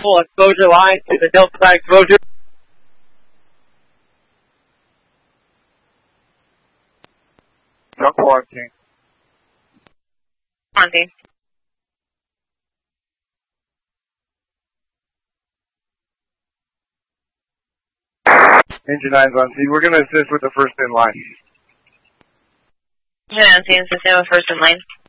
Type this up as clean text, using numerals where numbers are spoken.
full exposure line to the Delta side exposure. No quarantine. Quarantine. Engine 9's on scene. We're going to assist with the first in line. Yeah, I'm seeing the same with first in line.